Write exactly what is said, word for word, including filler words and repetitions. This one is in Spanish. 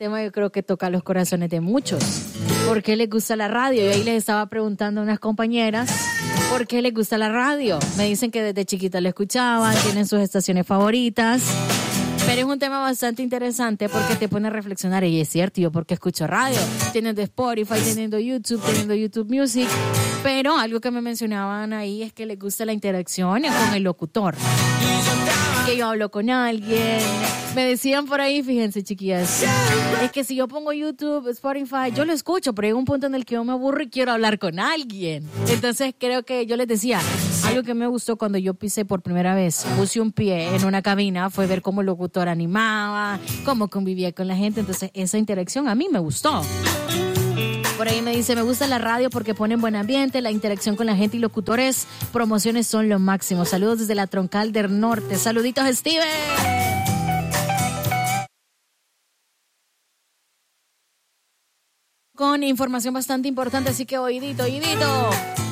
tema yo creo que toca los corazones de muchos. ¿Por qué les gusta la radio? Y ahí les estaba preguntando a unas compañeras por qué les gusta la radio. Me dicen que desde chiquita la escuchaban, tienen sus estaciones favoritas. Pero es un tema bastante interesante porque te pone a reflexionar. Y es cierto, yo porque escucho radio, teniendo Spotify, teniendo YouTube, teniendo YouTube Music. Pero algo que me mencionaban ahí es que les gusta la interacción con el locutor. Que yo hablo con alguien. Me decían por ahí, fíjense chiquillas, es que si yo pongo YouTube, Spotify, yo lo escucho, pero hay un punto en el que yo me aburro y quiero hablar con alguien. Entonces creo que yo les decía, algo que me gustó cuando yo pisé por primera vez, puse un pie en una cabina, fue ver cómo el locutor animaba, cómo convivía con la gente. Entonces esa interacción a mí me gustó. Por ahí me dice, me gusta la radio porque ponen buen ambiente, la interacción con la gente y locutores, promociones son lo máximo. Saludos desde la Troncal del Norte. Saluditos, Steven. Con información bastante importante, así que oídito, oídito.